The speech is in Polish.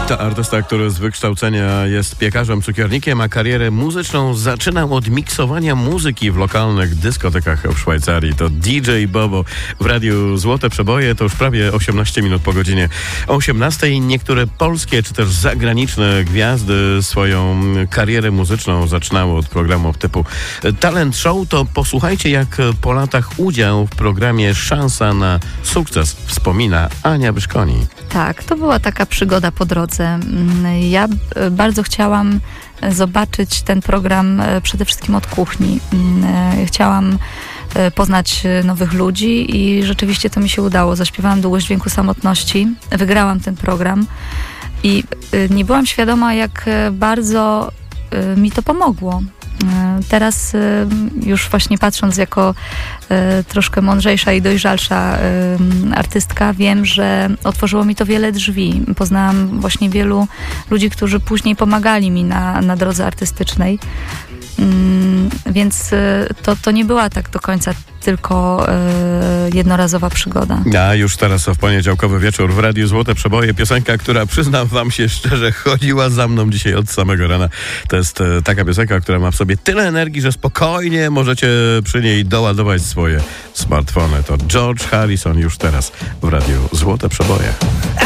To artysta, który z wykształcenia jest piekarzem, cukiernikiem, a karierę muzyczną zaczynał od miksowania muzyki w lokalnych dyskotekach w Szwajcarii. To DJ Bobo w Radiu Złote Przeboje. To już prawie 18 minut po godzinie 18. Niektóre polskie czy też zagraniczne gwiazdy swoją karierę muzyczną zaczynały od programów typu Talent Show. To posłuchajcie, jak po latach udział w programie Szansa na sukces wspomina Ania Byszkoni. Tak, to była taka przygoda po drodze. Ja bardzo chciałam zobaczyć ten program przede wszystkim od kuchni. Chciałam poznać nowych ludzi i rzeczywiście to mi się udało. Zaśpiewałam Długość dźwięku samotności, wygrałam ten program i nie byłam świadoma, jak bardzo mi to pomogło. Teraz już właśnie patrząc jako troszkę mądrzejsza i dojrzalsza artystka, wiem, że otworzyło mi to wiele drzwi. Poznałam właśnie wielu ludzi, którzy później pomagali mi na drodze artystycznej. Więc to nie była tak do końca tylko jednorazowa przygoda. A już teraz w poniedziałkowy wieczór w Radiu Złote Przeboje piosenka, która, przyznam wam się szczerze, chodziła za mną dzisiaj od samego rana. To jest taka piosenka, która ma w sobie tyle energii, że spokojnie możecie przy niej doładować swoje smartfony. To George Harrison już teraz w Radiu Złote Przeboje.